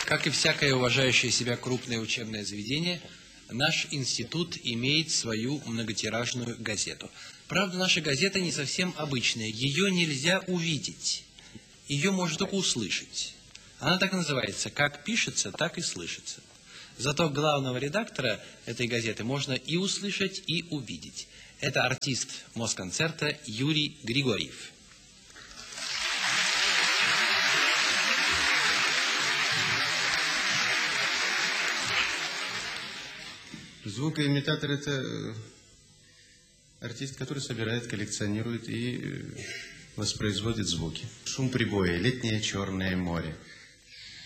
Как и всякое уважающее себя крупное учебное заведение, наш институт имеет свою многотиражную газету. Правда, наша газета не совсем обычная, ее нельзя увидеть, ее можно только услышать. Она так и называется: «Как пишется, так и слышится». Зато главного редактора этой газеты можно и услышать, и увидеть. Это артист Москонцерта Юрий Григорьев. Звукоимитатор – это артист, который собирает, коллекционирует и воспроизводит звуки. Шум прибоя, летнее Черное море.